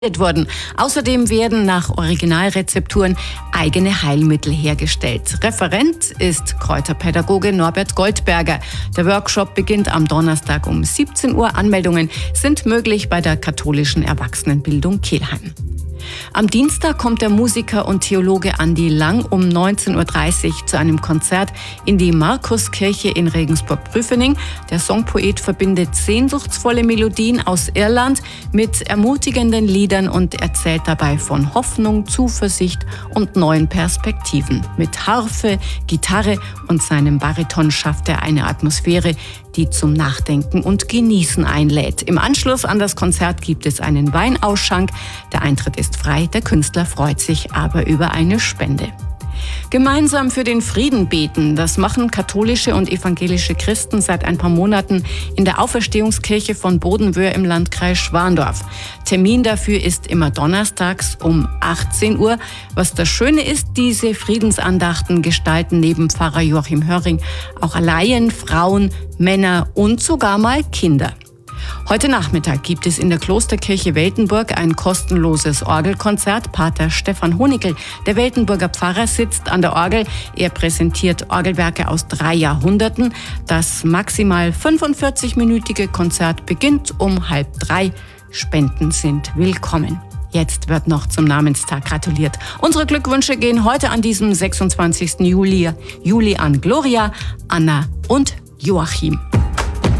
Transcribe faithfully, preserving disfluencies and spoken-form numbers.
Worden. Außerdem werden nach Originalrezepturen eigene Heilmittel hergestellt. Referent ist Kräuterpädagoge Norbert Goldberger. Der Workshop beginnt am Donnerstag um siebzehn Uhr. Anmeldungen sind möglich bei der katholischen Erwachsenenbildung Kelheim. Am Dienstag kommt der Musiker und Theologe Andi Lang um neunzehn Uhr dreißig zu einem Konzert in die Markuskirche in Regensburg-Prüfening. Der Songpoet verbindet sehnsuchtsvolle Melodien aus Irland mit ermutigenden Liedern und erzählt dabei von Hoffnung, Zuversicht und neuen Perspektiven. Mit Harfe, Gitarre und seinem Bariton schafft er eine Atmosphäre, die zum Nachdenken und Genießen einlädt. Im Anschluss an das Konzert gibt es einen Weinausschank. Der Eintritt ist frei, der Künstler freut sich aber über eine Spende. Gemeinsam für den Frieden beten, das machen katholische und evangelische Christen seit ein paar Monaten in der Auferstehungskirche von Bodenwöhr im Landkreis Schwandorf. Termin dafür ist immer donnerstags um achtzehn Uhr. Was das Schöne ist, diese Friedensandachten gestalten neben Pfarrer Joachim Höring auch Laien, Frauen, Männer und sogar mal Kinder. Heute Nachmittag gibt es in der Klosterkirche Weltenburg ein kostenloses Orgelkonzert. Pater Stefan Honigl, der Weltenburger Pfarrer, sitzt an der Orgel. Er präsentiert Orgelwerke aus drei Jahrhunderten. Das maximal fünfundvierzig-minütige Konzert beginnt um halb drei. Spenden sind willkommen. Jetzt wird noch zum Namenstag gratuliert. Unsere Glückwünsche gehen heute an diesem sechsundzwanzigsten Juli, Juli an Gloria, Anna und Joachim.